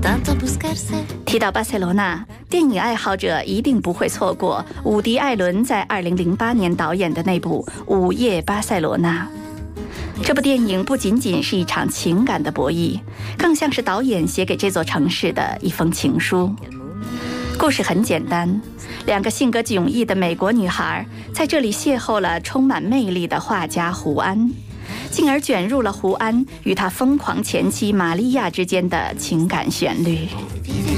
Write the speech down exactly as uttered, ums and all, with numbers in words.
提到巴塞罗那，电影爱好者一定不会错过伍迪·艾伦在二零零八年导演的那部《午夜巴塞罗那》。这部电影不仅仅是一场情感的博弈，更像是导演写给这座城市的一封情书。故事很简单，两个性格迥异的美国女孩在这里邂逅了充满魅力的画家胡安，进而卷入了胡安与他疯狂前妻玛利亚之间的情感旋律。